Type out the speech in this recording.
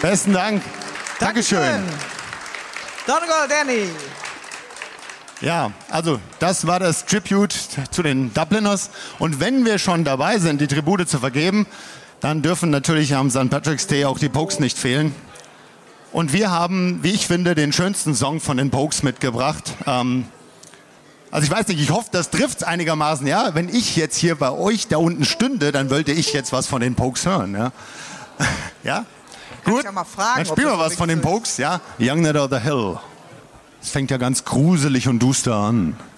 Besten Dank. Dankeschön. Donegal Danny. Ja, also das war das Tribute zu den Dubliners. Und wenn wir schon dabei sind, die Tribute zu vergeben, dann dürfen natürlich am St. Patrick's Day auch die Pogues nicht fehlen. Und wir haben, wie ich finde, den schönsten Song von den Pogues mitgebracht. Also ich weiß nicht, ich hoffe, das trifft's einigermaßen. Ja, wenn ich jetzt hier bei euch da unten stünde, dann wollte ich jetzt was von den Pogues hören. Ja, ja? Gut, ja mal fragen, dann spielen wir was von den Pogues. Ja, Young Ned of the Hill. Es fängt ja ganz gruselig und duster an.